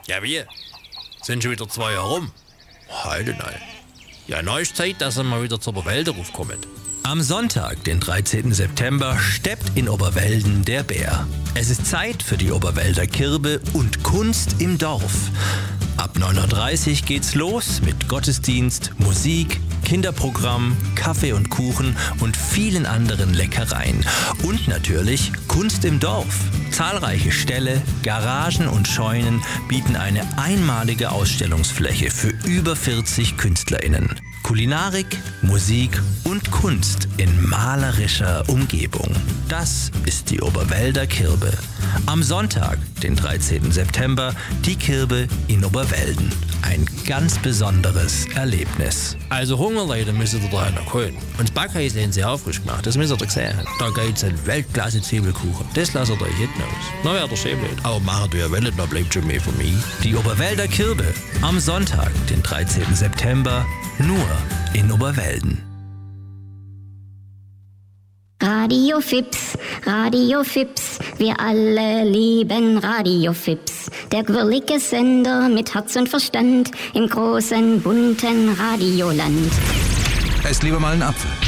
Ja, wie? Sind schon wieder 2 Jahre rum? Heute nein. Ja, neu ist Zeit, dass er mal wieder zur Oberwälder raufkommt. Am Sonntag, den 13. September, steppt in Oberwelden der Bär. Es ist Zeit für die Oberwälder Kirbe und Kunst im Dorf. Ab 9:30 Uhr geht's los mit Gottesdienst, Musik, Kinderprogramm, Kaffee und Kuchen und vielen anderen Leckereien. Und natürlich Kunst im Dorf. Zahlreiche Ställe, Garagen und Scheunen bieten eine einmalige Ausstellungsfläche für über 40 KünstlerInnen. Kulinarik, Musik und Kunst in malerischer Umgebung. Das ist die Oberwälder Kirbe. Am Sonntag, den 13. September, die Kirbe in Oberwelden. Ein ganz besonderes Erlebnis. Also Hungerleute müsst ihr da noch holen. Und das Backhaus haben sie auch frisch gemacht, das müsst ihr doch sehen. Da gibt's einen Weltklasse-Zwiebelkuchen. Das lasst ihr euch hinten aus. Na wäre der schön blöd. Aber machen du ja wollt, dann bleibt schon mehr von mir. Die Oberwälder Kirbe. Am Sonntag, den 13. September, nur in Oberwelden. Radio Fips, wir alle lieben Radio Fips. Der quirlige Sender mit Herz und Verstand im großen, bunten Radioland. Esst lieber mal einen Apfel.